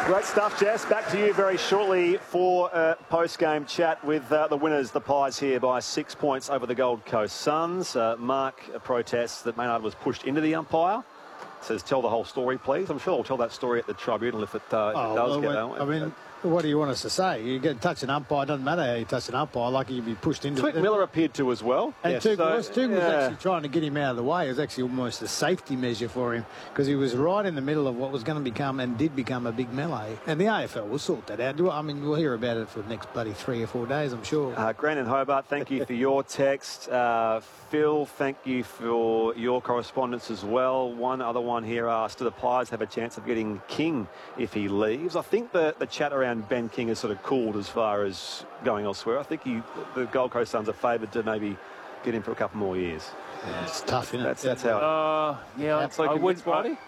Great stuff, Jess. Back to you very shortly for a post-game chat with the winners, the Pies, here by 6 points over the Gold Coast Suns. Mark protests that Maynard was pushed into the umpire. Says, tell the whole story, please. I'm sure I'll tell that story at the tribunal if it does get that. I mean, what do you want us to say? You get touch an umpire, doesn't matter how you touch an umpire, like you'd be pushed into it. Twig Miller appeared to as well. And yes, Twig was actually trying to get him out of the way. It was actually almost a safety measure for him because he was right in the middle of what was going to become and did become a big melee. And the AFL will sort that out. I mean, we'll hear about it for the next bloody 3 or 4 days, I'm sure. Grant in Hobart, thank you for your text. Phil, thank you for your correspondence as well. One other one here asked, do the Pies have a chance of getting King if he leaves? I think the chat around Ben King has sort of cooled as far as going elsewhere. I think the Gold Coast Suns are favoured to maybe get him for a couple more years. Yeah, it's tough, isn't it? That's how. I wouldn't.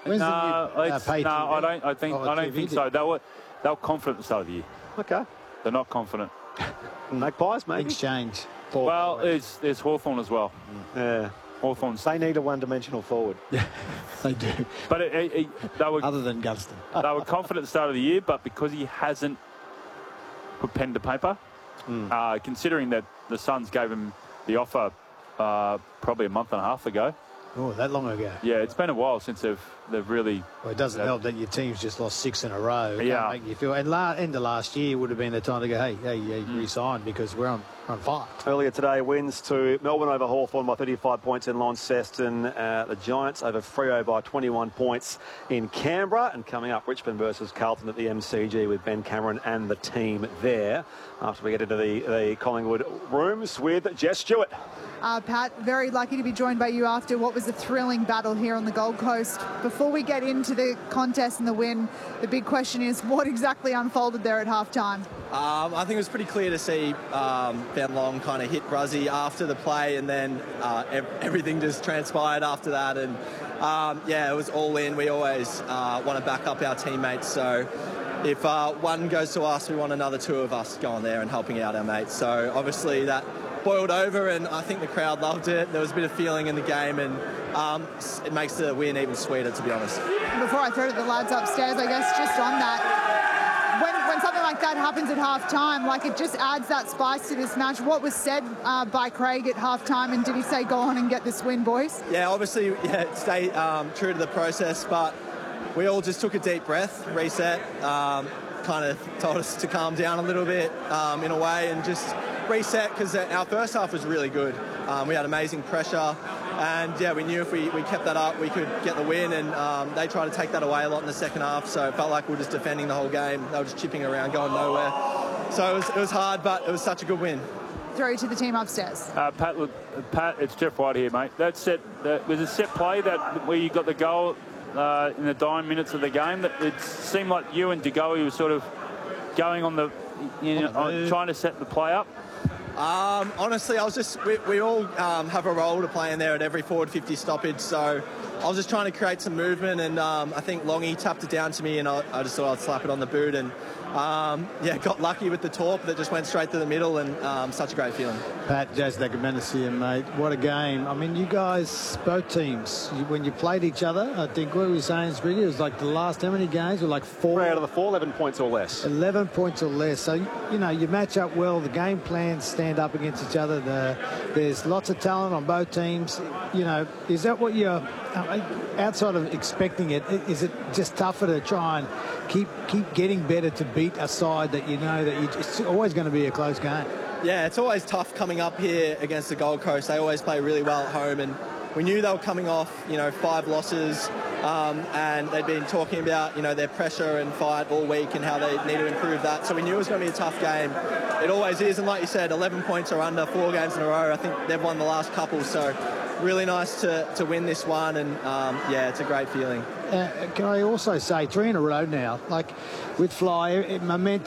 I don't think so. They were confident at the start of the year. Okay. They're not confident. Magpies, maybe. Exchange. Well, there's Hawthorn as well. Yeah. Hawthorn. They need a one-dimensional forward. Yeah, they do. But they were other than Gunston. They were confident at the start of the year, but because he hasn't put pen to paper, considering that the Suns gave him the offer probably a month and a half ago. Oh, that long ago. Yeah, it's been a while since they've really... Well, it doesn't help that your team's just lost 6 in a row. Yeah. Make you feel... And end of last year would have been the time to go, hey, resign because we're on fire. Earlier today, wins to Melbourne over Hawthorn by 35 points in Launceston. The Giants over Freo by 21 points in Canberra. And coming up, Richmond versus Carlton at the MCG with Ben Cameron and the team there. After we get into the Collingwood rooms with Jess Stewart. Pat, very lucky to be joined by you after what was a thrilling battle here on the Gold Coast. Before we get into the contest and the win, the big question is what exactly unfolded there at halftime? I think it was pretty clear to see Ben Long kind of hit Bruzzy after the play, and then everything just transpired after that. And it was all in. We always want to back up our teammates. So if one goes to us, we want another 2 of us going there and helping out our mates. So obviously that boiled over, and I think the crowd loved it. There was a bit of feeling in the game, and it makes the win even sweeter, to be honest. Before I throw to the lads upstairs, I guess just on that, when something like that happens at half-time, like it just adds that spice to this match. What was said by Craig at half-time, and did he say, go on and get this win, boys? Yeah, obviously, stay true to the process, but we all just took a deep breath, reset, kind of told us to calm down a little bit in a way, and just reset, because our first half was really good. We had amazing pressure, and we knew if we kept that up, we could get the win, and they tried to take that away a lot in the second half, so it felt like we were just defending the whole game. They were just chipping around, going nowhere. So it was hard, but it was such a good win. Throw to the team upstairs. Pat, it's Jeff White here, mate. That was a set play where you got the goal in the dying minutes of the game. That it seemed like you and De Goey were sort of going on trying to set the play up. Honestly, I was just... We all have a role to play in there at every forward 50 stoppage, so I was just trying to create some movement, and I think Longy tapped it down to me, and I just thought I'd slap it on the boot, and got lucky with the torp that just went straight to the middle, and such a great feeling. Pat, Jazz Dagamanis here, mate. What a game. I mean, you guys, both teams, when you played each other, I think what we were saying, it was like the last, how many games? Were like 4 out of the 4, 11 points or less. 11 points or less. So, you match up well. The game plans stand up against each other. There's lots of talent on both teams. Is that what you're, outside of expecting it, is it just tougher to try and keep getting better to beat a side that it's always going to be a close game? Yeah, it's always tough coming up here against the Gold Coast. They always play really well at home, and we knew they were coming off, 5 losses, and they'd been talking about, their pressure and fight all week and how they need to improve that. So we knew it was going to be a tough game. It always is, and like you said, 11 points are under 4 games in a row. I think they've won the last couple, so really nice to win this one, and it's a great feeling. Can I also say 3 in a row now, like with Fly, momentum.